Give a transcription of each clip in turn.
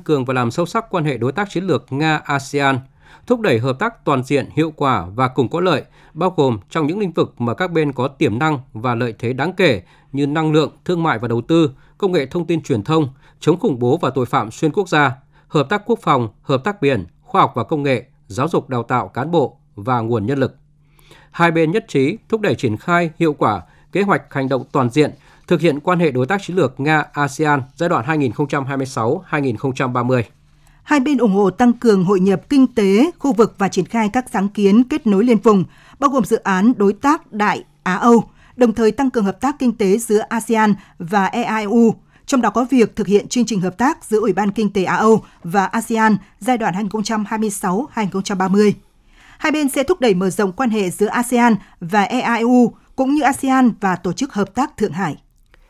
cường và làm sâu sắc quan hệ đối tác chiến lược Nga-ASEAN, thúc đẩy hợp tác toàn diện, hiệu quả và cùng có lợi, bao gồm trong những lĩnh vực mà các bên có tiềm năng và lợi thế đáng kể như năng lượng, thương mại và đầu tư, công nghệ thông tin truyền thông, chống khủng bố và tội phạm xuyên quốc gia, hợp tác quốc phòng, hợp tác biển, khoa học và công nghệ, giáo dục đào tạo cán bộ và nguồn nhân lực. Hai bên nhất trí thúc đẩy triển khai hiệu quả kế hoạch hành động toàn diện, thực hiện quan hệ đối tác chiến lược Nga-ASEAN giai đoạn 2026-2030. Hai bên ủng hộ tăng cường hội nhập kinh tế, khu vực và triển khai các sáng kiến kết nối liên vùng, bao gồm dự án đối tác Đại Á-Âu, đồng thời tăng cường hợp tác kinh tế giữa ASEAN và EAU, trong đó có việc thực hiện chương trình hợp tác giữa Ủy ban Kinh tế Á-Âu và ASEAN giai đoạn 2026-2030. Hai bên sẽ thúc đẩy mở rộng quan hệ giữa ASEAN và EAU, cũng như ASEAN và Tổ chức Hợp tác Thượng Hải.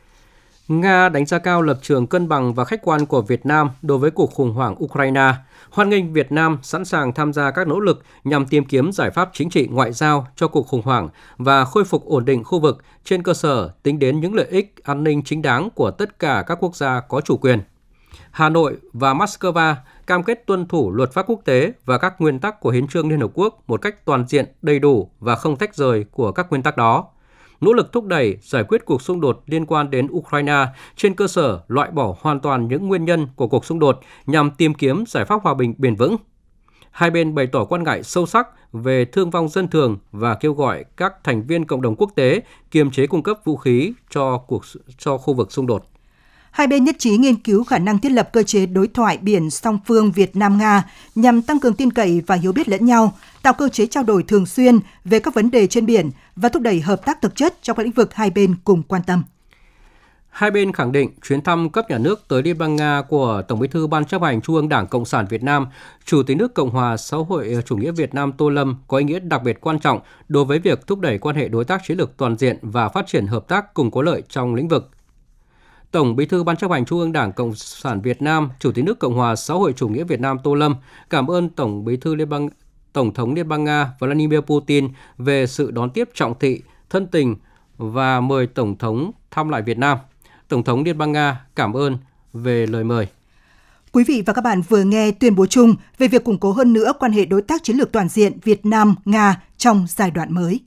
Nga đánh giá cao lập trường cân bằng và khách quan của Việt Nam đối với cuộc khủng hoảng Ukraine, hoan nghênh Việt Nam sẵn sàng tham gia các nỗ lực nhằm tìm kiếm giải pháp chính trị ngoại giao cho cuộc khủng hoảng và khôi phục ổn định khu vực trên cơ sở tính đến những lợi ích an ninh chính đáng của tất cả các quốc gia có chủ quyền. Hà Nội và Moscow cam kết tuân thủ luật pháp quốc tế và các nguyên tắc của Hiến chương Liên Hợp Quốc một cách toàn diện, đầy đủ và không tách rời của các nguyên tắc đó. Nỗ lực thúc đẩy giải quyết cuộc xung đột liên quan đến Ukraine trên cơ sở loại bỏ hoàn toàn những nguyên nhân của cuộc xung đột nhằm tìm kiếm giải pháp hòa bình bền vững. Hai bên bày tỏ quan ngại sâu sắc về thương vong dân thường và kêu gọi các thành viên cộng đồng quốc tế kiềm chế cung cấp vũ khí cho khu vực xung đột. Hai bên nhất trí nghiên cứu khả năng thiết lập cơ chế đối thoại biển song phương Việt Nam-Nga nhằm tăng cường tin cậy và hiểu biết lẫn nhau, tạo cơ chế trao đổi thường xuyên về các vấn đề trên biển và thúc đẩy hợp tác thực chất trong các lĩnh vực hai bên cùng quan tâm. Hai bên khẳng định chuyến thăm cấp nhà nước tới Liên bang Nga của Tổng Bí thư Ban chấp hành Trung ương Đảng Cộng sản Việt Nam, Chủ tịch nước Cộng hòa xã hội chủ nghĩa Việt Nam Tô Lâm có ý nghĩa đặc biệt quan trọng đối với việc thúc đẩy quan hệ đối tác chiến lược toàn diện và phát triển hợp tác cùng có lợi trong lĩnh vực. Tổng Bí thư Ban chấp hành Trung ương Đảng Cộng sản Việt Nam, Chủ tịch nước Cộng hòa xã hội chủ nghĩa Việt Nam Tô Lâm cảm ơn Tổng thống Liên bang Nga Vladimir Putin về sự đón tiếp trọng thị, thân tình và mời Tổng thống thăm lại Việt Nam. Tổng thống Liên bang Nga cảm ơn về lời mời. Quý vị và các bạn vừa nghe tuyên bố chung về việc củng cố hơn nữa quan hệ đối tác chiến lược toàn diện Việt Nam-Nga trong giai đoạn mới.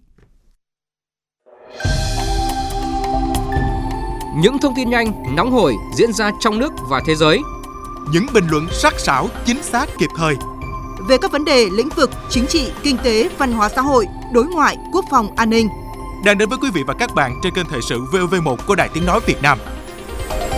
Những thông tin nhanh, nóng hổi diễn ra trong nước và thế giới. Những bình luận sắc sảo, chính xác, kịp thời. Về các vấn đề lĩnh vực chính trị, kinh tế, văn hóa xã hội, đối ngoại, quốc phòng, an ninh. Đang đến với quý vị và các bạn trên kênh Thời sự VOV1 của Đài Tiếng nói Việt Nam.